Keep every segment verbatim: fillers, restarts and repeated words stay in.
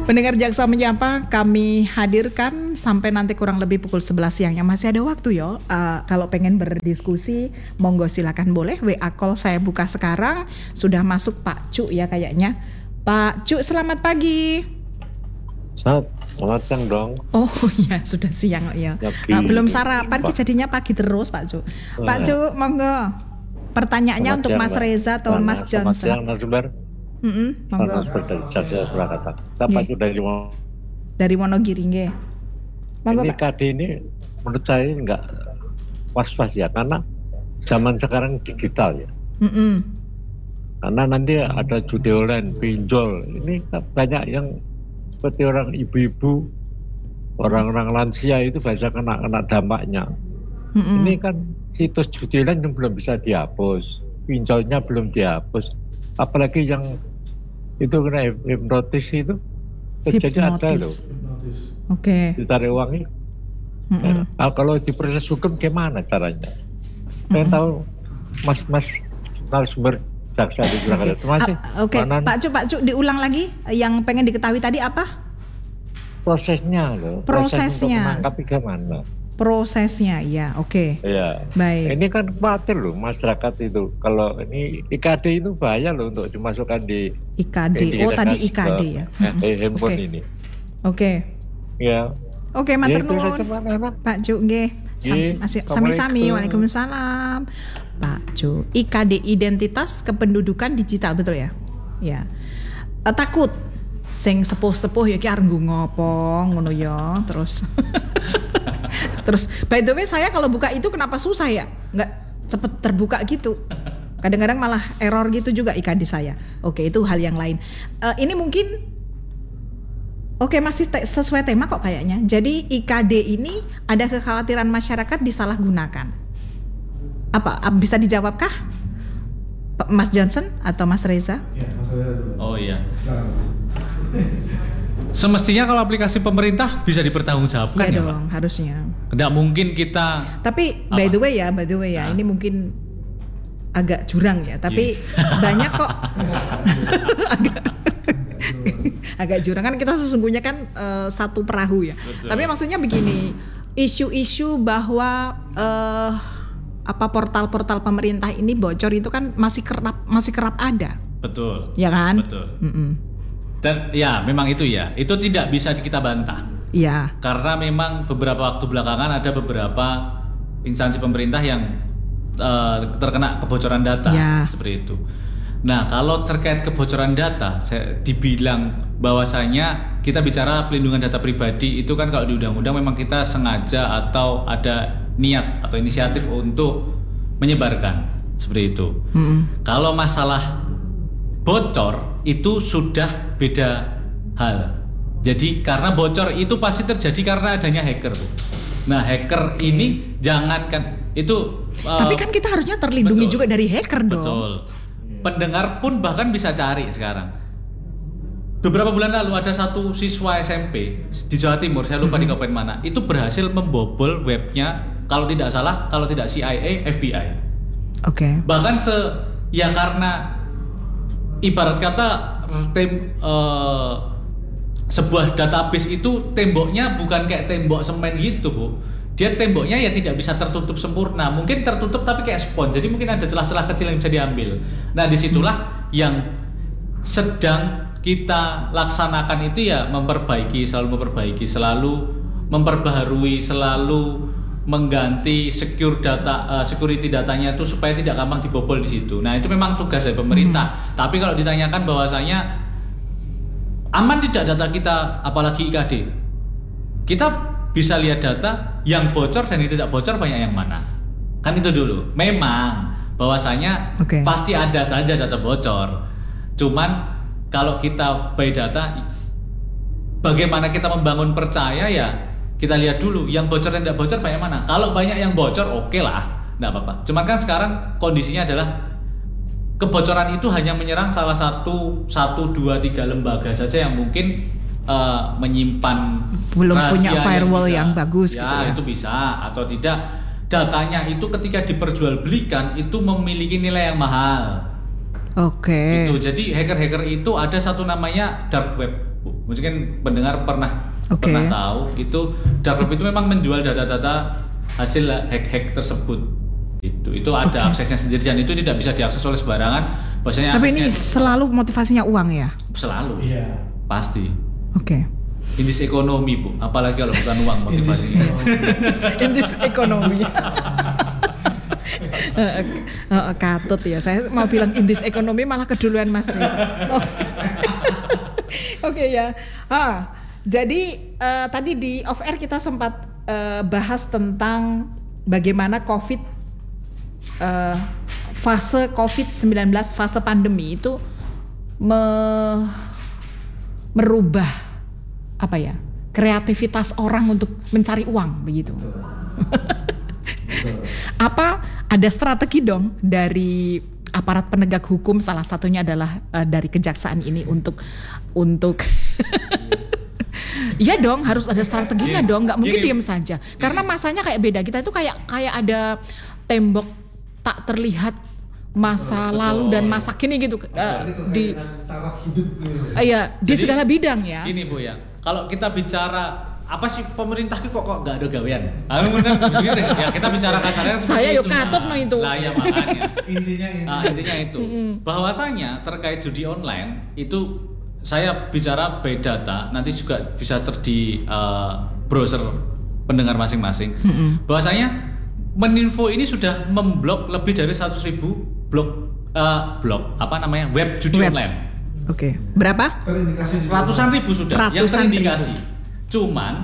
Pendengar Jaksa Menyapa, kami hadirkan sampai nanti kurang lebih pukul sebelas siang. Yang masih ada waktu yo. Uh, kalau pengen berdiskusi, monggo silakan boleh. W A call saya buka sekarang. Sudah masuk Pak Cuk ya kayaknya. Pak Cuk, selamat pagi. Selamat, selamat siang dong. Oh iya, sudah siang ya. Uh, belum sarapan, jadinya pagi terus Pak Cuk. Uh. Pak Cuk, monggo. Pertanyaannya selamat untuk siang, Mas Reza atau Mas Johnson. Selamat siang, narasumber. Mm-hmm, monggo. Dari Jaksa Surakarta. Saya Pak dari Wonogiri. Dari Wonogiri nggih. Monggo, ini Pak. K D ini menurut saya enggak was-was ya, karena zaman sekarang digital ya. Mm-hmm. Karena nanti ada judi online, pinjol. Ini banyak yang seperti orang ibu-ibu, orang-orang lansia itu banyak kena kena dampaknya. Mm-hmm. Ini kan situs judi online yang belum bisa dihapus, pinjolnya belum dihapus, apalagi yang itu kena hipnotis itu terjadi ada loh. Oke. Okay. Ditarik uangnya. Mm-hmm. Nah, kalau diproses hukum gimana caranya? Mm-hmm. Saya tahu mas-mas narasumber jaksa di Jakarta. Terima kasih. Oke, okay. Pak Cuk, Pak Cuk diulang lagi yang pengen diketahui tadi apa? Prosesnya loh. Prosesnya. Proses untuk menangkap gimana? Prosesnya, ya, oke. Okay. Iya. Baik. Ini kan khawatir loh masyarakat itu. Kalau ini I K D itu bahaya loh untuk dimasukkan di I K D. Oh, tadi I K D ya. Eh, handphone okay. ini. Oke. Okay. Ya. Oke, okay, matur nuwun. Pak Cuk nggih. Sami-sami. Waalaikumsalam. Pak Cuk. I K D, identitas kependudukan digital, betul ya? Ya. Uh, takut sing sepuh-sepuh ya ki arep ngopo ngono ya, terus terus by the way saya kalau buka itu kenapa susah ya? Nggak cepet terbuka gitu. Kadang-kadang malah error gitu juga I K D saya. Oke, itu hal yang lain. Uh, ini mungkin oke masih te- sesuai tema kok kayaknya. Jadi I K D ini ada kekhawatiran masyarakat disalahgunakan. Apa bisa dijawabkah? Mas Johnson atau Mas Reza? Ya, Mas Reza dulu. Oh iya. Semestinya kalau aplikasi pemerintah bisa dipertanggungjawabkan ya, ya dong, Pak? Harusnya. Tidak mungkin kita. Tapi by the way ya, by the way ya, nah. Ini mungkin agak jurang ya, tapi yeah. Banyak kok. agak, agak jurang kan kita sesungguhnya kan uh, satu perahu ya. Betul. Tapi maksudnya begini, isu-isu bahwa uh, apa portal-portal pemerintah ini bocor itu kan masih kerap masih kerap ada. Betul. Ya kan? Betul. Mm-mm. Dan ya memang itu ya, itu tidak bisa kita bantah. Iya. Karena memang beberapa waktu belakangan ada beberapa instansi pemerintah yang uh, terkena kebocoran data ya. Seperti itu. Nah kalau terkait kebocoran data, saya dibilang bahwasanya kita bicara pelindungan data pribadi itu kan kalau di undang-undang memang kita sengaja atau ada niat atau inisiatif untuk menyebarkan seperti itu. Mm-hmm. Kalau masalah bocor itu sudah beda hal. Jadi karena bocor itu pasti terjadi karena adanya hacker. Nah hacker ini jangankan itu. Tapi uh, kan kita harusnya terlindungi betul, juga dari hacker dong. Betul. Pendengar pun bahkan bisa cari sekarang. Beberapa bulan lalu ada satu siswa S M P di Jawa Timur, saya lupa mm-hmm. di kabupaten mana, itu berhasil membobol webnya, kalau tidak salah, kalau tidak C I A, F B I. Oke. Okay. Bahkan se, ya karena ibarat kata tem, uh, sebuah database itu temboknya bukan kayak tembok semen gitu, Bu. Dia temboknya ya tidak bisa tertutup sempurna, mungkin tertutup tapi kayak spons, jadi mungkin ada celah-celah kecil yang bisa diambil. Nah disitulah yang sedang kita laksanakan itu ya memperbaiki, selalu memperbaiki, selalu memperbaharui, selalu mengganti secure data, uh, security datanya itu supaya tidak gampang dibobol di situ. Nah itu memang tugas dari pemerintah. Hmm. Tapi kalau ditanyakan bahwasanya aman tidak data kita, apalagi I K D, kita bisa lihat data yang bocor dan yang tidak bocor banyak yang mana. Kan itu dulu. Memang bahwasanya okay. Pasti ada saja data bocor. Cuman kalau kita by data, bagaimana kita membangun percaya ya kita lihat dulu yang bocor dan tidak bocor banyak mana. Kalau banyak yang bocor oke okay lah, tidak apa-apa. Cuman kan sekarang kondisinya adalah kebocoran itu hanya menyerang salah satu, satu, dua, tiga lembaga saja yang mungkin uh, menyimpan belum punya firewall yang, yang bagus ya, gitu ya. Itu bisa atau tidak. Datanya itu ketika diperjualbelikan itu memiliki nilai yang mahal. Oke. Okay. Itu jadi hacker-hacker itu ada satu namanya dark web, Mungkin pendengar pernah okay. pernah tahu itu dark web itu memang menjual data-data hasil hack-hack tersebut. Itu itu ada okay. aksesnya sendiri dan itu tidak bisa diakses oleh sembarangan. Bahwasanya tapi ini selalu motivasinya uang ya? Selalu. Iya. Yeah. Pasti. Oke. Okay. Indis ekonomi, Bu. Apalagi kalau bukan uang motivasinya. Indis ekonomi. uh, katut ya. Saya mau bilang indis ekonomi malah keduluan Mas Reza. Oh. Oke okay, ya. Ah, jadi uh, tadi di off air kita sempat uh, bahas tentang bagaimana COVID uh, fase covid sembilan belas, fase pandemi itu me, merubah apa ya? kreativitas orang untuk mencari uang begitu. Apa ada strategi dong dari aparat penegak hukum, salah satunya adalah uh, dari kejaksaan ini untuk untuk iya dong, harus ada strateginya dong, nggak mungkin diem saja. Karena masanya kayak beda, kita itu kayak kayak ada tembok tak terlihat masa lalu dan masa kini gitu uh, di uh, ya di Jadi, segala bidang ya. Gini Bu ya, kalau kita bicara apa sih pemerintah kok kok nggak ada gawean? Ah, kan, ya kita bicara kasarnya. Saya yuk katut no itu. Lah ya makanya. intinya itu. Nah, intinya itu. Bahwasanya terkait judi online itu saya bicara by data, nanti juga bisa search di uh, browser pendengar masing-masing. Mm-hmm. Bahwasanya Meninfo ini sudah memblok lebih dari seratus ribu blog uh, blog apa namanya web judi web. online. Oke. Okay. Berapa? Terindikasi ratusan ribu sudah ratusan yang terindikasi. Ribu. Cuman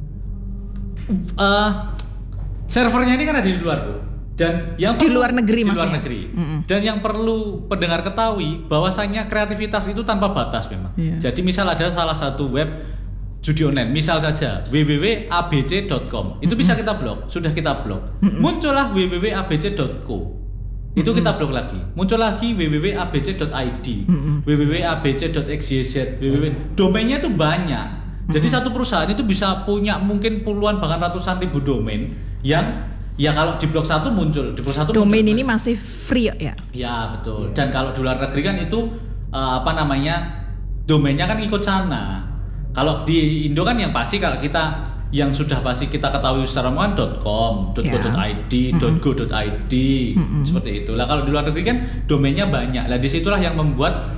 uh, servernya ini kan ada di luar, Bu. Dan yang di perlu, luar negeri di maksudnya. luar negeri. Mm-hmm. Dan yang perlu pendengar ketahui bahwasanya kreativitas itu tanpa batas memang. Yeah. Jadi misal ada salah satu web judi online, misal saja w w w titik a b c titik com. Itu mm-hmm. bisa kita blok, sudah kita blok. Mm-hmm. Muncullah w w w titik a b c titik co. Itu mm-hmm. kita blok lagi. Muncul lagi w w w titik a b c titik i d, mm-hmm. w w w titik a b c titik x y z, www. Domainnya itu banyak. Jadi mm-hmm. satu perusahaan itu bisa punya mungkin puluhan bahkan ratusan ribu domain yang ya kalau di blok satu muncul, di blok satu domain muncul. Ini masih free ya? Ya betul. Dan kalau di luar negeri kan itu uh, apa namanya domainnya kan ikut sana. Kalau di Indo kan yang pasti kalau kita yang sudah pasti kita ketahui secara umum .com, .co.id, yeah. .go.id mm-hmm. seperti itu. Lah kalau di luar negeri kan domainnya banyak. Lah disitulah yang membuat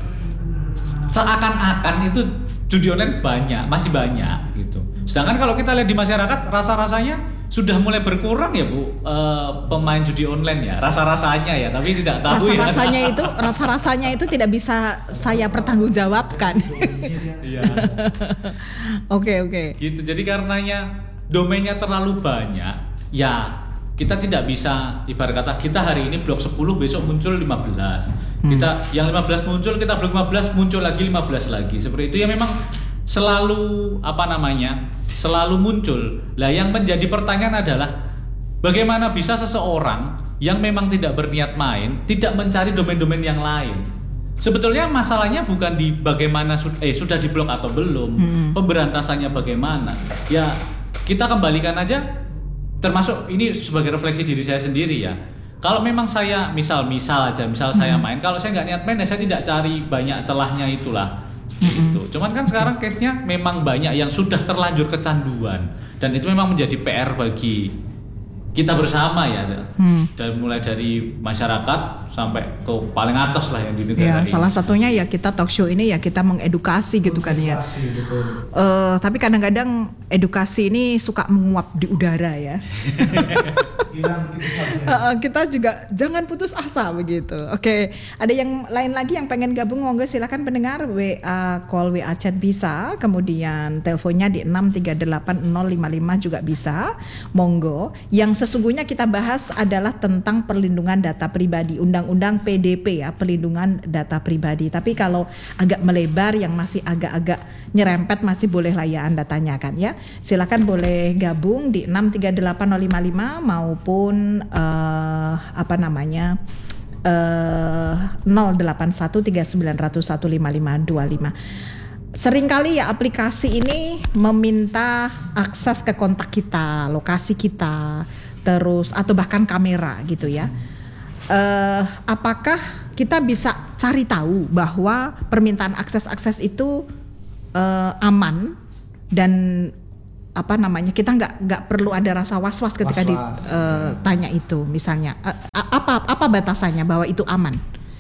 seakan-akan itu judi online banyak, masih banyak gitu. Sedangkan kalau kita lihat di masyarakat rasa-rasanya sudah mulai berkurang ya Bu, uh, pemain judi online ya, rasa-rasanya ya, tapi tidak tahu rasa-rasanya ya. itu rasa-rasanya itu tidak bisa saya pertanggungjawabkan. Iya. Oke oke. Gitu. Jadi karenanya domainnya terlalu banyak, ya kita tidak bisa ibarat kata kita hari ini blok sepuluh besok muncul lima belas. Hmm. Kita yang lima belas muncul kita blok lima belas muncul lagi lima belas lagi. Seperti itu ya memang selalu apa namanya? Selalu muncul. Lah yang menjadi pertanyaan adalah bagaimana bisa seseorang yang memang tidak berniat main tidak mencari domain-domain yang lain. Sebetulnya masalahnya bukan di bagaimana eh sudah diblok atau belum, hmm. pemberantasannya bagaimana. Ya kita kembalikan aja, termasuk ini sebagai refleksi diri saya sendiri ya. Kalau memang saya misal misal aja, misal hmm. saya main, kalau saya nggak niat main, ya saya tidak cari banyak celahnya itulah. Gitu. Cuman kan sekarang case-nya memang banyak yang sudah terlanjur kecanduan dan itu memang menjadi P R bagi kita bersama ya. Hmm. Dan mulai dari masyarakat sampai ke paling atas lah yang di negara ya, ini. Salah satunya ya kita talk show ini ya kita mengedukasi gitu kan ya. Uh, tapi kadang-kadang edukasi ini suka menguap di udara ya. uh, kita juga jangan putus asa begitu. Oke, okay. Ada yang lain lagi yang pengen gabung, monggo silakan pendengar, W A call, W A chat bisa, kemudian teleponnya di enam tiga delapan nol lima lima juga bisa, monggo. Yang sesungguhnya kita bahas adalah tentang perlindungan data pribadi, Undang-Undang P D P ya, perlindungan data pribadi. Tapi kalau agak melebar yang masih agak-agak nyerempet masih boleh lah ya Anda tanyakan ya. Silakan boleh gabung di enam tiga delapan nol lima lima maupun uh, apa namanya uh, nol delapan satu tiga sembilan nol satu lima lima dua lima. Seringkali ya aplikasi ini meminta akses ke kontak kita, lokasi kita, terus atau bahkan kamera gitu ya. Uh, apakah kita bisa cari tahu bahwa permintaan akses-akses itu uh, aman dan apa namanya kita nggak nggak perlu ada rasa was-was ketika was-was, ditanya uh, itu misalnya uh, apa apa batasannya bahwa itu aman,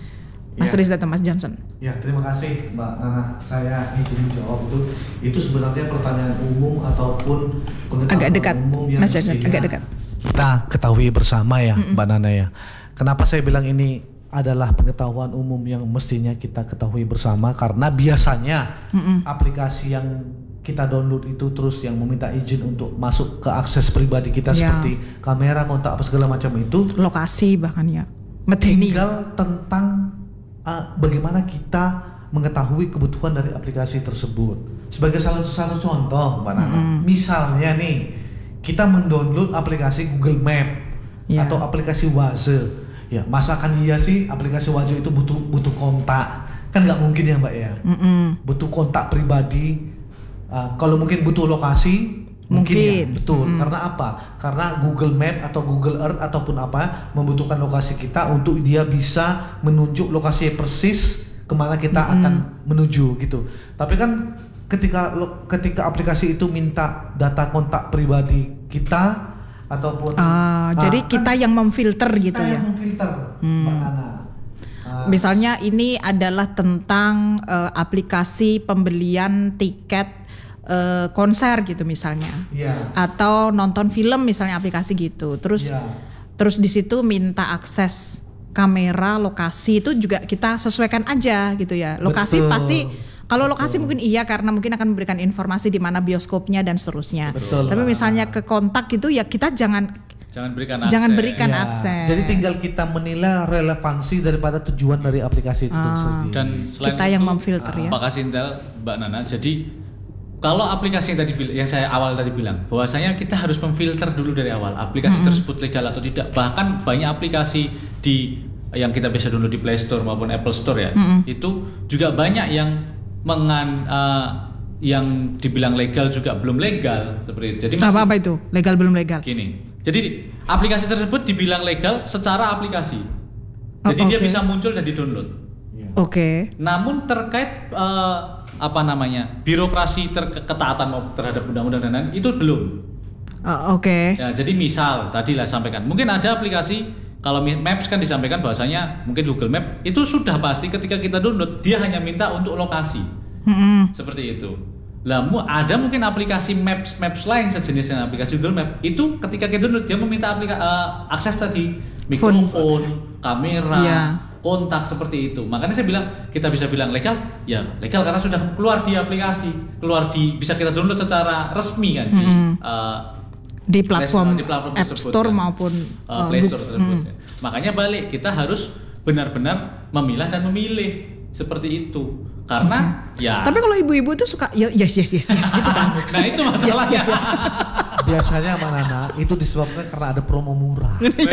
Mas ya. Riza atau Mas Johnson? Ya, terima kasih Mbak Nana. Saya izin jawab itu. Itu sebenarnya pertanyaan umum ataupun pengetahuan agak dekat, umum yang Mas Johnson, agak dekat. Kita ketahui bersama ya, Mm-mm. Mbak Nana ya. Kenapa saya bilang ini adalah pengetahuan umum yang mestinya kita ketahui bersama, karena biasanya Mm-mm. aplikasi yang kita download itu terus yang meminta izin untuk masuk ke akses pribadi kita ya. Seperti kamera, kontak apa segala macam itu, lokasi bahkan ya, metini. Tinggal tentang uh, bagaimana kita mengetahui kebutuhan dari aplikasi tersebut. Sebagai salah satu contoh Mbak Nana, mm-hmm. misalnya nih kita mendownload aplikasi Google Map ya. Atau aplikasi Waze, ya masakan iya sih aplikasi Waze itu butuh butuh kontak, kan nggak mungkin ya Mbak ya, mm-hmm. butuh kontak pribadi. Uh, kalau mungkin butuh lokasi mungkin, mungkin ya, betul. Hmm. Karena apa? Karena Google Map atau Google Earth ataupun apa membutuhkan lokasi kita untuk dia bisa menunjuk lokasi persis kemana kita hmm. akan menuju gitu. Tapi kan ketika ketika aplikasi itu minta data kontak pribadi kita ataupun uh, uh, jadi kita kan yang memfilter gitu kita ya. Yang memfilter, hmm. Mbak Nana. Uh, Misalnya ini adalah tentang uh, aplikasi pembelian tiket Uh, konser gitu misalnya, yeah. atau nonton film misalnya aplikasi gitu, terus yeah. terus di situ minta akses kamera, lokasi itu juga kita sesuaikan aja gitu ya. Lokasi Betul. Pasti kalau lokasi mungkin iya karena mungkin akan memberikan informasi di mana bioskopnya dan seterusnya. Betul. Tapi misalnya ke kontak gitu ya kita jangan jangan berikan akses. Jangan berikan ya. akses. Jadi tinggal kita menilai relevansi daripada tujuan dari aplikasi itu ah. tersebut. Dan selain kita itu, yang memfilter ah. ya. Makasih Intel Mbak Nana. Jadi kalau aplikasi yang tadi yang saya awal tadi bilang bahwasanya kita harus memfilter dulu dari awal aplikasi mm-hmm. tersebut legal atau tidak. Bahkan banyak aplikasi di yang kita bisa download di Play Store maupun Apple Store ya, mm-hmm. itu juga banyak yang mengan uh, yang dibilang legal juga belum legal seperti itu. Jadi masih, apa-apa itu legal belum legal. Gini. Jadi aplikasi tersebut dibilang legal secara aplikasi. Jadi oh, okay. dia bisa muncul dan di-download. Oke. Okay. Namun terkait uh, apa namanya birokrasi ter- ketaatan terhadap undang-undang dan lain itu belum. Uh, Oke. Okay. Ya, jadi misal tadi lah sampaikan, mungkin ada aplikasi kalau Maps kan disampaikan bahwasanya mungkin Google Map itu sudah pasti ketika kita download dia hanya minta untuk lokasi, mm-hmm. seperti itu. Lah ada mungkin aplikasi Maps Maps lain sejenis dengan aplikasi Google Map itu ketika kita download dia meminta aplika- uh, akses tadi mikrofon, kamera. Yeah. Kontak seperti itu. Makanya saya bilang kita bisa bilang legal, ya legal karena sudah keluar di aplikasi, keluar di bisa kita download secara resmi kan mm-hmm. di uh, di platform, di platform App tersebut, Store kan? maupun uh, Play Store tersebut. Mm. Ya. Makanya balik kita harus benar-benar memilah dan memilih seperti itu. Karena okay. ya. Tapi kalau ibu-ibu itu suka ya yes yes yes yes gitu kan. Nah itu masalahnya. Yes, yes, yes. Biasanya Mbak Nana itu disebabkan karena ada promo murah.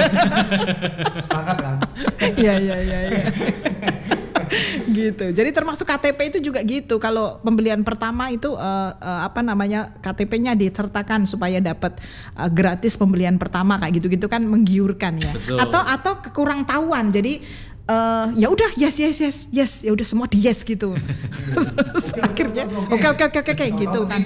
Sepakat kan? Iya iya iya iya. Gitu. Jadi termasuk K T P itu juga gitu. Kalau pembelian pertama itu uh, uh, apa namanya K T P-nya disertakan supaya dapat uh, gratis pembelian pertama kayak gitu-gitu kan menggiurkan ya. Betul. Atau atau kekurang tahuan. Jadi Uh, ya udah yes yes yes yes ya udah semua di yes gitu. Terus akhirnya oke oke oke oke kayak gitu kan.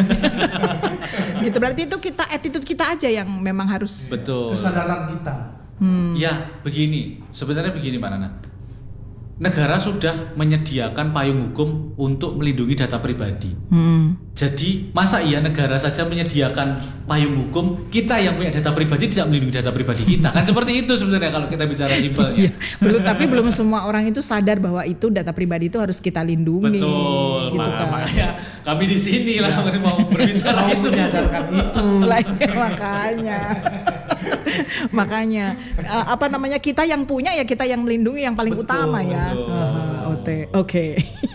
Gitu berarti itu kita attitude kita aja yang memang harus betul. Kesadaran kita. Hmm. Ya begini sebenarnya begini Mbak Nana. Negara sudah menyediakan payung hukum untuk melindungi data pribadi. Hmm. Jadi masa iya negara saja menyediakan payung hukum, kita yang punya data pribadi tidak melindungi data pribadi kita? Kan seperti itu sebenarnya kalau kita bicara simpelnya. Iya, belum tapi belum semua orang itu sadar bahwa itu data pribadi itu harus kita lindungi. Betul. Gitu kan. Makanya kami di sini lah ya. Mau berbicara itu. Menyadarkan itu. Makanya. Makanya uh, apa namanya kita yang punya ya kita yang melindungi yang paling betul, utama ya. Uh, Oke. Okay.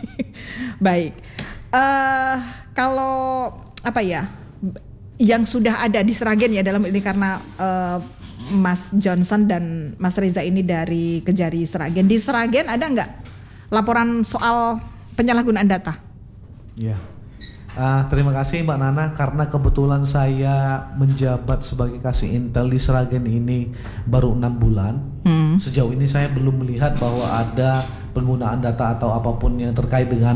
Baik. Uh, kalau apa ya yang sudah ada di Sragen ya dalam ini karena uh, Mas Johnson dan Mas Reza ini dari Kejari Sragen. Di Sragen ada nggak laporan soal penyalahgunaan data? Ya. Uh, terima kasih Mbak Nana karena kebetulan saya menjabat sebagai kasih intel di Sragen ini baru enam bulan. Hmm. Sejauh ini saya belum melihat bahwa ada penggunaan data atau apapun yang terkait dengan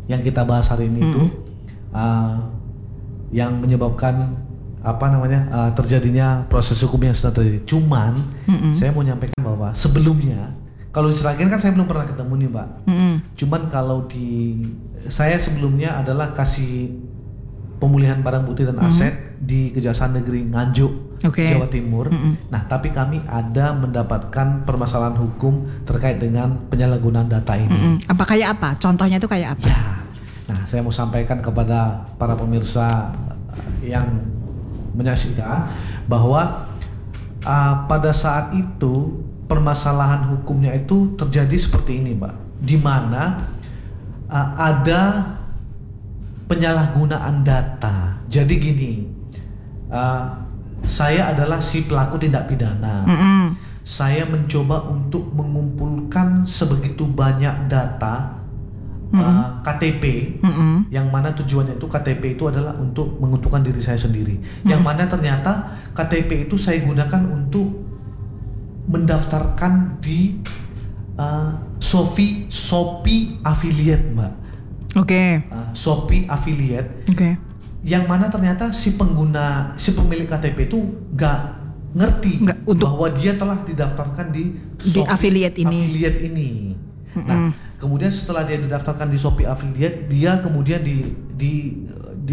yang kita bahas hari ini itu mm-hmm. uh, yang menyebabkan apa namanya uh, terjadinya proses hukum yang sedang terjadi. Cuman mm-hmm. saya mau nyampaikan bahwa sebelumnya kalau di Sragen kan saya belum pernah ketemu nih Mbak. Mm-hmm. Cuman kalau di saya sebelumnya adalah kasih pemulihan barang bukti dan aset mm-hmm. di Kejaksaan Negeri Nganjuk, okay. Jawa Timur. Mm-hmm. Nah tapi kami ada mendapatkan permasalahan hukum terkait dengan penyalahgunaan data ini. Mm-hmm. Apa kayak apa? Contohnya itu kayak apa? Ya. Nah saya mau sampaikan kepada para pemirsa yang menyaksikan bahwa uh, pada saat itu permasalahan hukumnya itu terjadi seperti ini Mbak, di mana uh, ada penyalahgunaan data. Jadi gini, uh, saya adalah si pelaku tindak pidana. Mm-hmm. Saya mencoba untuk mengumpulkan sebegitu banyak data Uh, K T P, mm-hmm. yang mana tujuannya itu K T P itu adalah untuk menguntungkan diri saya sendiri. Mm-hmm. Yang mana ternyata K T P itu saya gunakan untuk mendaftarkan di uh, Shopee Shopee affiliate Mbak. Oke. Okay. Uh, Shopee affiliate. Oke. Okay. Yang mana ternyata si pengguna, si pemilik K T P itu nggak ngerti Nggak, untuk bahwa dia telah didaftarkan di Shopee di affiliate ini. Affiliate ini. Mm-hmm. Nah. Kemudian setelah dia didaftarkan di Shopee Affiliate, dia kemudian di di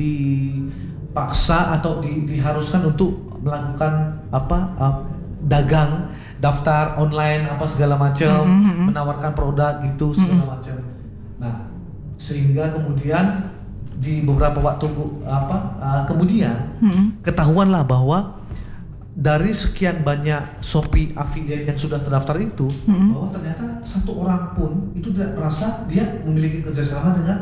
dipaksa atau di, diharuskan untuk melakukan apa uh, dagang, daftar online apa segala macam, mm-hmm. menawarkan produk gitu segala mm-hmm. macam. Nah, sehingga kemudian di beberapa waktu apa uh, kemudian mm-hmm. ketahuanlah bahwa dari sekian banyak Shopee affiliate yang sudah terdaftar itu, mm-hmm. bahwa ternyata satu orang pun itu tidak merasa dia memiliki kerjasama dengan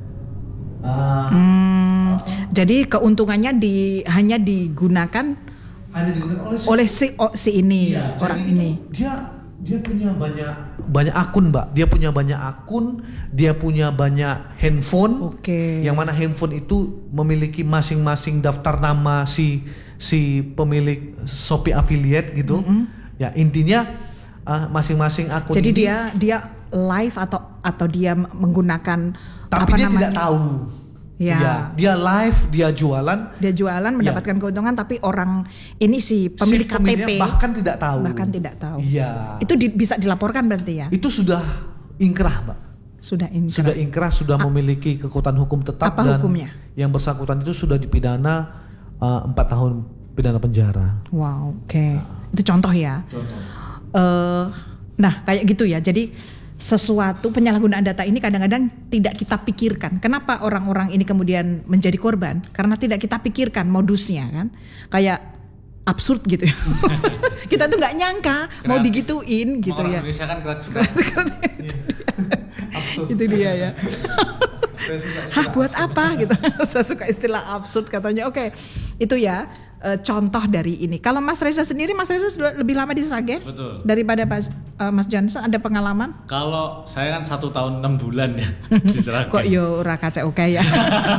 uh, hmm, uh, jadi keuntungannya di hanya digunakan hanya digunakan oleh si, oleh si, oh, si ini iya, orang jadi ini. Dia dia punya banyak banyak akun Mbak, dia punya banyak akun, dia punya banyak handphone, okay. yang mana handphone itu memiliki masing-masing daftar nama si si pemilik Shopee affiliate gitu. Mm-hmm. Ya intinya uh, masing-masing akun. Jadi ini, dia dia live atau atau dia menggunakan tapi apa dia namanya? tidak tahu. Ya. Ya, dia live, dia jualan. Dia jualan mendapatkan ya. keuntungan, tapi orang ini si pemilik si K T P bahkan tidak tahu. Bahkan tidak tahu. Iya. Itu di, bisa dilaporkan berarti ya? Itu sudah ingkrah, Mbak. Sudah ingkrah. Sudah ingkrah, sudah A- memiliki kekuatan hukum tetap. Apa dan hukumnya? Yang bersangkutan itu sudah dipidana uh, empat tahun pidana penjara. Wow, oke. Okay. Nah. Itu contoh ya. Contoh. Uh, nah, kayak gitu ya. Jadi sesuatu penyalahgunaan data ini kadang-kadang tidak kita pikirkan. Kenapa orang-orang ini kemudian menjadi korban? Karena tidak kita pikirkan modusnya kan. Kayak absurd gitu ya. Kita tuh nggak nyangka kreatif. Mau digituin gitu orang ya. Indonesia kan kreatif. Itu dia ya. Hah, buat apa gitu. Saya suka istilah absurd katanya. Oke, itu ya. Uh, contoh dari ini. Kalau Mas Reza sendiri, Mas Reza sudah lebih lama di Sragen? Betul. Daripada Mas, uh, Mas Johnson, ada pengalaman? Kalau saya kan satu tahun enam bulan ya di Sragen. Kok yo raka cek oke ya?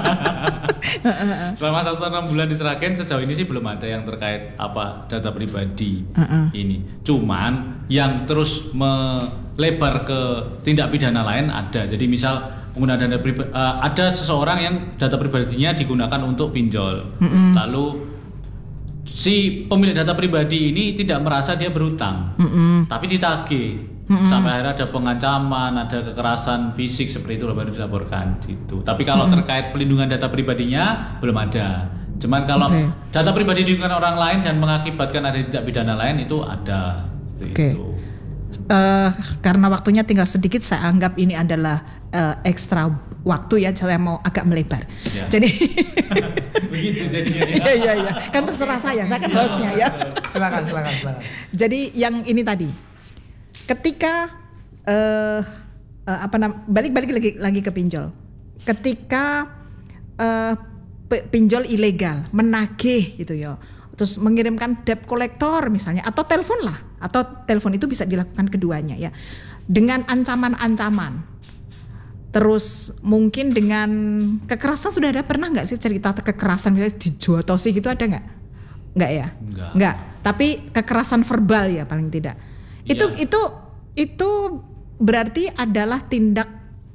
Selama satu tahun enam bulan di Sragen sejauh ini sih belum ada yang terkait apa data pribadi uh-uh. ini. Cuman yang terus melebar ke tindak pidana lain ada. Jadi misal penggunaan data pribadi, uh, ada seseorang yang data pribadinya digunakan untuk pinjol. Uh-uh. Lalu si pemilik data pribadi ini tidak merasa dia berhutang, mm-mm. tapi ditagih, mm-mm. sampai akhirnya ada pengancaman, ada kekerasan fisik seperti itu baru dilaporkan gitu. Tapi kalau mm-mm. terkait pelindungan data pribadinya belum ada. Cuman kalau okay. data pribadi digunakan orang lain dan mengakibatkan ada tindak pidana lain itu ada. Oke. Okay. Uh, karena waktunya tinggal sedikit, saya anggap ini adalah uh, ekstra waktu ya, saya mau agak melebar. Ya. Jadi begitu jadinya. Iya iya iya. Kan terserah saya, saya kan hostnya ya. Silakan silakan silakan. Jadi yang ini tadi, ketika uh, uh, apa nam balik-balik lagi lagi ke pinjol. Ketika uh, pinjol ilegal, menagih gitu ya. Terus mengirimkan debt collector misalnya, atau telepon lah, atau telepon itu bisa dilakukan keduanya ya, dengan ancaman-ancaman. Terus mungkin dengan kekerasan, sudah ada pernah nggak sih cerita kekerasan misalnya dijotosi gitu, ada nggak? Nggak ya? Nggak. Nggak. Tapi kekerasan verbal ya paling tidak. Itu iya. itu itu berarti adalah tindak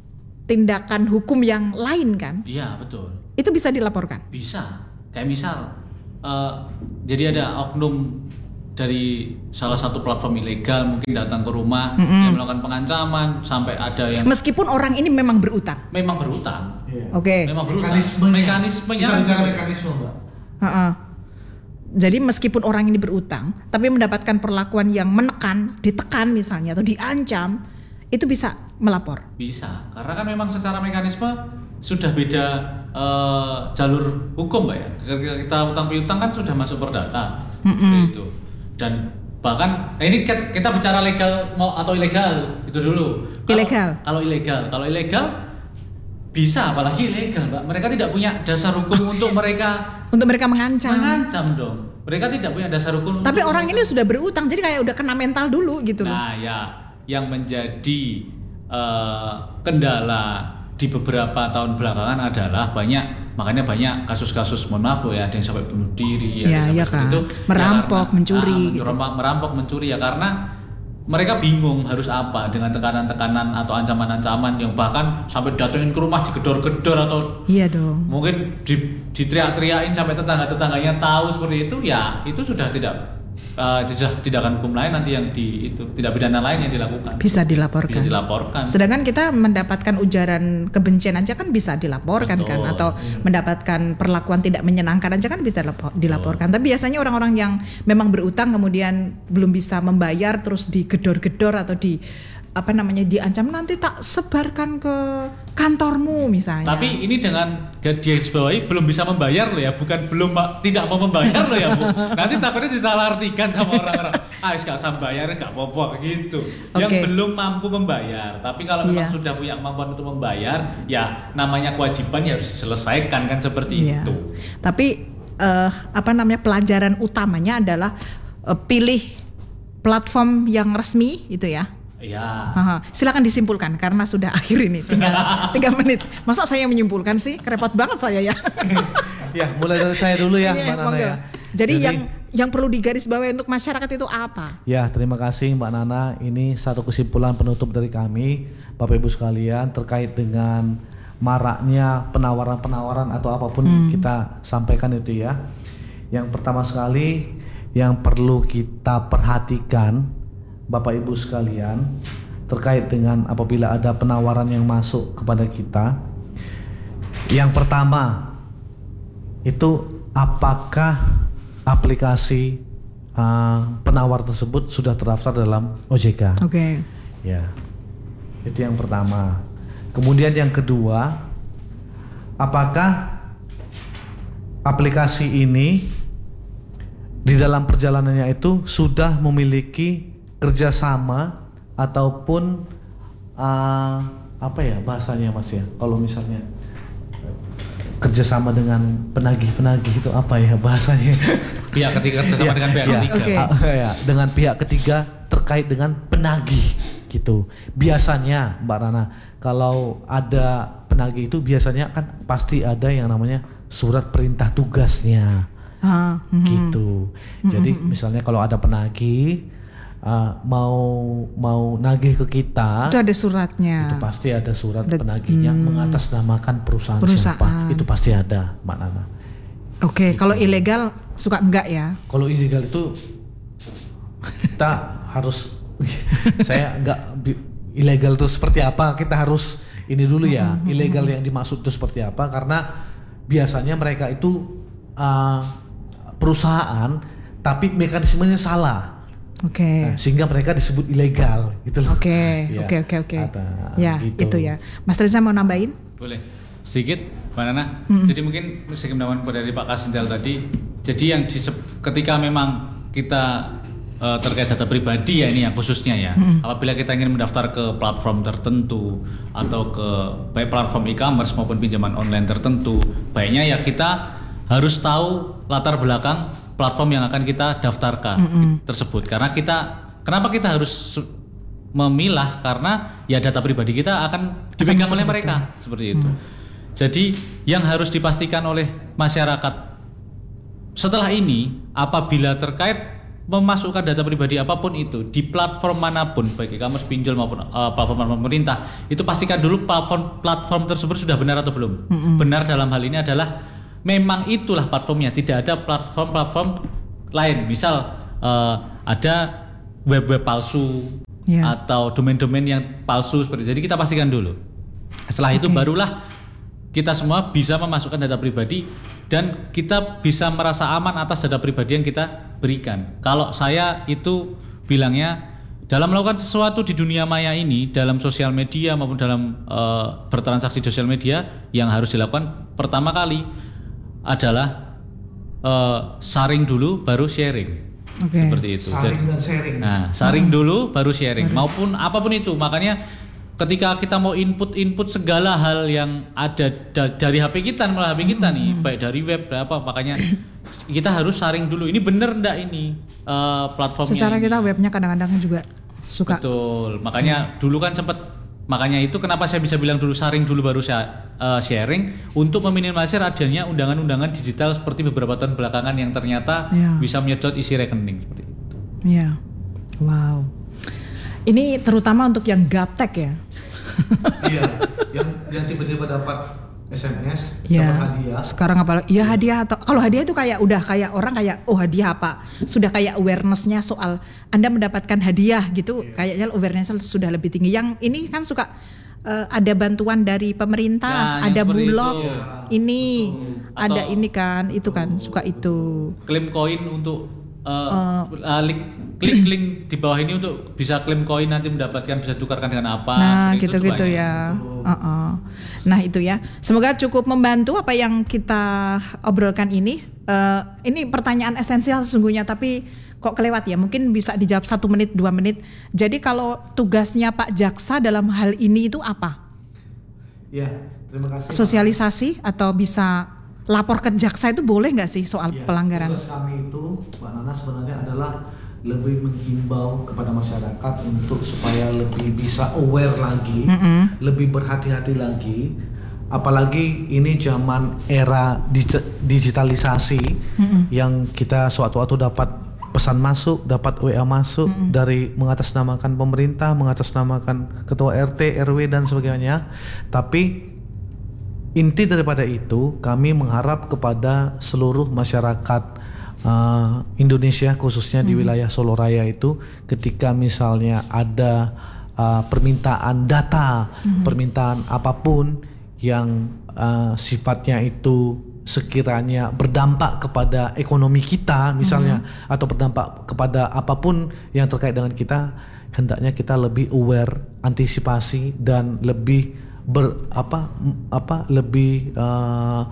tindakan hukum yang lain kan? Iya betul. Itu bisa dilaporkan? Bisa. Kayak misal, uh, jadi ada oknum dari salah satu platform ilegal mungkin datang ke rumah, mm-hmm. yang melakukan pengancaman, sampai ada yang meskipun orang ini memang berutang. Memang berutang. Yeah. Oke. Okay. Memang berutang. Mekanismenya. Mekanismenya. Kita bicara mekanisme, Mbak. Uh-uh. Jadi meskipun orang ini berutang, tapi mendapatkan perlakuan yang menekan, ditekan misalnya atau diancam, itu bisa melapor. Bisa, karena kan memang secara mekanisme sudah beda uh, jalur hukum, Mbak ya. Ketika kita utang piutang kan sudah masuk perdata, mm-hmm. itu. Dan bahkan eh, ini kita bicara legal mau atau ilegal itu dulu. Ilegal. Kalau, kalau ilegal, kalau ilegal bisa, apalagi ilegal, Mbak. Mereka tidak punya dasar hukum untuk mereka untuk mereka mengancam. Mengancam dong. Mereka tidak punya dasar hukum. Tapi orang ini sudah berutang, jadi kayak udah kena mental dulu gitu loh. Nah, ya, yang menjadi uh, kendala di beberapa tahun belakangan adalah banyak, makanya banyak kasus-kasus, mohon maaf ya, ada yang sampai bunuh diri, ya, ya, ya kan. itu, merampok, ya karena, mencuri, ah, gitu. merampok, mencuri ya karena mereka bingung harus apa dengan tekanan-tekanan atau ancaman-ancaman yang bahkan sampai datengin ke rumah digedor-gedor atau iya dong. Mungkin di, diteriak-teriakin sampai tetangga-tetangganya tahu seperti itu, ya itu sudah tidak Uh, tindakan hukum lain nanti yang di itu tidak pidana lain yang dilakukan bisa dilaporkan. Bisa dilaporkan. Sedangkan kita mendapatkan ujaran kebencian aja kan bisa dilaporkan. Betul. Kan atau hmm. mendapatkan perlakuan tidak menyenangkan aja kan bisa dilaporkan. Betul. Tapi biasanya orang-orang yang memang berutang kemudian belum bisa membayar terus digedor-gedor atau di apa namanya diancam nanti tak sebarkan ke kantormu misalnya. Tapi ini dengan digarisbawahi belum bisa membayar loh ya, bukan belum tidak mau membayar loh ya Bu. Nanti takutnya disalahartikan sama orang-orang. Ah, gak usah bayar, gak apa-apa gitu. Okay. Yang belum mampu membayar. Tapi kalau memang yeah. sudah punya kemampuan untuk membayar, ya namanya kewajiban ya harus diselesaikan kan seperti yeah. itu. Tapi uh, apa namanya pelajaran utamanya adalah uh, pilih platform yang resmi itu ya. Ya. Aha. Silakan disimpulkan karena sudah akhir ini tinggal tiga menit. Masa saya menyimpulkan sih? Repot banget saya ya. Ya, mulai dari saya dulu ya, Mbak Nana ya. Jadi, Jadi yang yang perlu digarisbawahi untuk masyarakat itu apa? Ya, terima kasih Mbak Nana. Ini satu kesimpulan penutup dari kami, Bapak Ibu sekalian, terkait dengan maraknya penawaran-penawaran atau apapun hmm. kita sampaikan itu ya. Yang pertama sekali yang perlu kita perhatikan Bapak Ibu sekalian terkait dengan apabila ada penawaran yang masuk kepada kita. Yang pertama itu apakah aplikasi uh, penawar tersebut sudah terdaftar dalam O J K. Oke. Okay. Ya. Itu yang pertama. Kemudian yang kedua, apakah aplikasi ini di dalam perjalanannya itu sudah memiliki kerjasama ataupun uh, apa ya bahasanya Mas ya, kalau misalnya kerjasama dengan penagih-penagih itu apa ya bahasanya? Pihak ketiga kerjasama ya, dengan pihak ya, ketiga. Okay. Uh, ya, dengan pihak ketiga terkait dengan penagih gitu. Biasanya Mbak Nana, kalau ada penagih itu biasanya kan pasti ada yang namanya surat perintah tugasnya, ah, gitu. Mm-hmm. Jadi mm-hmm. misalnya kalau ada penagih Uh, mau mau nagih ke kita, itu ada suratnya. Itu pasti ada surat ada, penagihnya hmm, mengatasnamakan perusahaan, perusahaan siapa. Itu pasti ada, Mbak Nana. Oke, okay, gitu. Kalau ilegal suka enggak ya? Kalau ilegal itu kita harus saya enggak ilegal itu seperti apa? Kita harus ini dulu ya. Hmm, ilegal yang dimaksud itu seperti apa? Karena biasanya mereka itu uh, perusahaan tapi mekanismenya salah. Oke. Okay. Nah, sehingga mereka disebut ilegal gitu loh. Oke, oke, oke, oke. Ya, gitu. Itu ya. Mas Reza mau nambahin? Boleh. Sedikit, Mbak Nana. Hmm. Jadi mungkin sekian dari Pak Kasintel tadi. Jadi yang disep, ketika memang kita uh, terkait data pribadi ya ini yang khususnya ya. Hmm. Apabila kita ingin mendaftar ke platform tertentu atau ke baik platform e-commerce maupun pinjaman online tertentu, baiknya ya kita harus tahu latar belakang platform yang akan kita daftarkan mm-hmm. tersebut. Karena kita, kenapa kita harus memilah? Karena ya data pribadi kita akan dipegang oleh mereka itu. Seperti itu. Mm. Jadi yang harus dipastikan oleh masyarakat setelah ini, apabila terkait memasukkan data pribadi apapun itu di platform manapun, baik e-commerce, pinjol maupun uh, platform pemerintah, itu pastikan dulu platform platform tersebut sudah benar atau belum. Mm-hmm. Benar dalam hal ini adalah memang itulah platformnya, tidak ada platform-platform lain. Misal uh, ada web-web palsu yeah. atau domain-domain yang palsu seperti itu. Jadi kita pastikan dulu. Setelah okay. itu barulah kita semua bisa memasukkan data pribadi dan kita bisa merasa aman atas data pribadi yang kita berikan. Kalau saya itu bilangnya dalam melakukan sesuatu di dunia maya ini, dalam sosial media maupun dalam uh, bertransaksi di sosial media, yang harus dilakukan pertama kali adalah uh, saring dulu baru sharing. Okay. Seperti itu. Saring dan sharing. Nah, saring hmm. dulu baru sharing. Baru. Maupun apapun itu. Makanya ketika kita mau input-input segala hal yang ada da- dari H P kita, malah H P kita nih, hmm. baik dari web apa, makanya kita harus saring dulu. Ini bener enggak ini uh, platformnya? Secara ini. Kita webnya kadang-kadang juga suka. Betul. Makanya hmm. dulu kan sempat, makanya itu kenapa saya bisa bilang dulu saring dulu baru saya uh, sharing, untuk meminimalisir adanya undangan-undangan digital seperti beberapa tahun belakangan yang ternyata ya. bisa menyedot isi rekening seperti itu. Iya. Wow. Ini terutama untuk yang gaptek ya. Iya, yang yang tiba-tiba dapat S M S, ya, dapat hadiah. Sekarang apalagi ya hadiah, atau kalau hadiah itu kayak udah kayak orang kayak oh hadiah apa? Sudah kayak awareness-nya soal Anda mendapatkan hadiah gitu, yeah. kayaknya awareness-nya sudah lebih tinggi. Yang ini kan suka uh, ada bantuan dari pemerintah, nah, ada bulog, ya. ini betul. Ada atau, ini kan, itu kan oh, suka itu. Klaim koin untuk Uh, uh, link, klik link di bawah ini untuk bisa klaim koin, nanti mendapatkan, bisa tukarkan dengan apa. Nah gitu-gitu ya. Uh-uh. Nah itu ya. Semoga cukup membantu apa yang kita obrolkan ini. Uh, ini pertanyaan esensial sesungguhnya, tapi kok kelewat ya. Mungkin bisa dijawab satu menit, dua menit. Jadi kalau tugasnya Pak Jaksa dalam hal ini itu apa? Ya, terima kasih. Sosialisasi atau bisa lapor ke jaksa itu boleh nggak sih soal ya, pelanggaran? Tugas kami itu, Mbak Nana, sebenarnya adalah lebih menghimbau kepada masyarakat untuk supaya lebih bisa aware lagi, mm-hmm. lebih berhati-hati lagi. Apalagi ini zaman era digitalisasi, mm-hmm. yang kita suatu-waktu dapat pesan masuk, dapat W A masuk, mm-hmm. dari mengatasnamakan pemerintah, mengatasnamakan ketua R T, R W dan sebagainya. Tapi inti daripada itu, kami mengharap kepada seluruh masyarakat uh, Indonesia, khususnya di hmm. wilayah Solo Raya itu, ketika misalnya ada uh, permintaan data, hmm. permintaan apapun yang uh, sifatnya itu sekiranya berdampak kepada ekonomi kita misalnya, hmm. atau berdampak kepada apapun yang terkait dengan kita, hendaknya kita lebih aware, antisipasi, dan lebih ber apa apa lebih uh,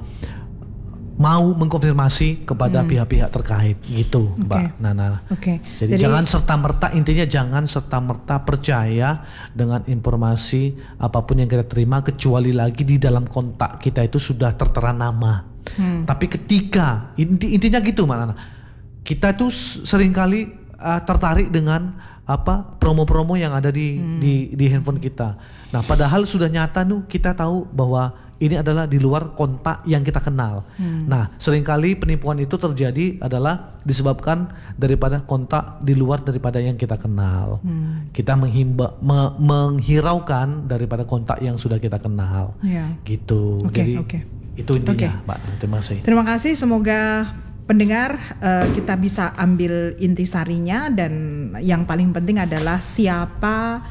mau mengkonfirmasi kepada hmm. pihak-pihak terkait gitu, okay. Mbak Nana. Oke. Okay. Jadi, Jadi jangan serta merta, intinya jangan serta merta percaya dengan informasi apapun yang kita terima, kecuali lagi di dalam kontak kita itu sudah tertera nama. Hmm. Tapi ketika inti, intinya gitu, Mbak Nana, kita tuh seringkali uh, tertarik dengan apa promo-promo yang ada di hmm. di di handphone kita. Nah, padahal sudah nyata tuh kita tahu bahwa ini adalah di luar kontak yang kita kenal. Hmm. Nah, seringkali penipuan itu terjadi adalah disebabkan daripada kontak di luar daripada yang kita kenal. Hmm. Kita menghimba, me, menghiraukan daripada kontak yang sudah kita kenal. Yeah. Gitu. Okay, Jadi okay. itu intinya, okay. Mbak. Terima kasih. Terima kasih. Semoga pendengar uh, kita bisa ambil intisarinya, dan yang paling penting adalah siapa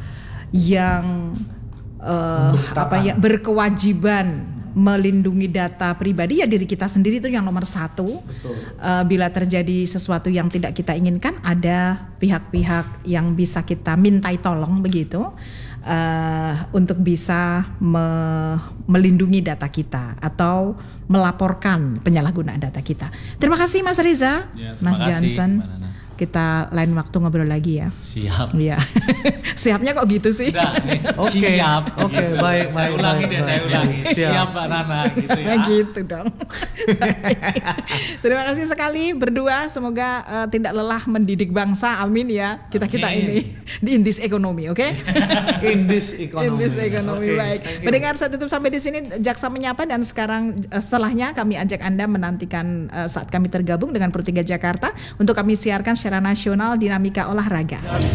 yang uh, apa ya berkewajiban melindungi data pribadi, ya diri kita sendiri, itu yang nomor satu. Betul. Uh, bila terjadi sesuatu yang tidak kita inginkan, ada pihak-pihak yang bisa kita mintai tolong begitu. Uh, untuk bisa me- melindungi data kita atau melaporkan penyalahgunaan data kita. Terima kasih Mas Riza, ya, Mas Johnson. Kita lain waktu ngobrol lagi ya. Siap. Iya. Siapnya kok gitu sih? Oke. Siap. Oke, okay, gitu. baik, saya baik. ulangi baik, deh, baik, saya ulangi. Siap, Siap Mbak Nana gitu ya. Gitu dong. Terima kasih sekali berdua. Semoga uh, tidak lelah mendidik bangsa. Amin ya. Kita-kita ini di Indis Ekonomi, oke? Okay? Indis Ekonomi. Indis Ekonomi, okay, baik. Mendengar saya tutup sampai di sini Jaksa Menyapa, dan sekarang uh, setelahnya kami ajak Anda menantikan uh, saat kami tergabung dengan Pro tiga Jakarta untuk kami siarkan secara secara nasional dinamika olahraga.